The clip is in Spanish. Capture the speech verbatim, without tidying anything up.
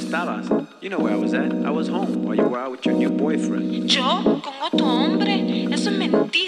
estabas. You know where I was at. I was home while you were out with your new boyfriend. ¿Yo? ¿Con otro hombre? Eso es mentira.